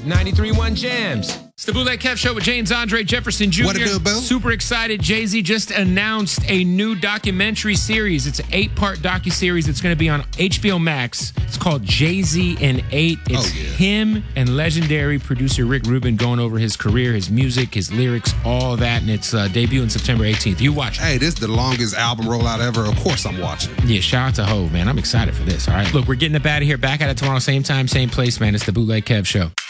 93.1 Jams. It's the Bootleg Kev Show with James Andre Jefferson Jr. What it do, boo? Super excited. Jay-Z just announced a new documentary series. It's an 8-part docuseries. It's going to be on HBO Max. It's called Jay-Z in 8. It's him and legendary producer Rick Rubin going over his career, his music, his lyrics, all that. And it's debuting September 18th. You watch it. Hey, this is the longest album rollout ever. Of course I'm watching. Yeah, shout out to Hov, man. I'm excited for this, all right? Look, we're getting up out of here. Back at it tomorrow, same time, same place, man. It's the Bootleg Kev Show.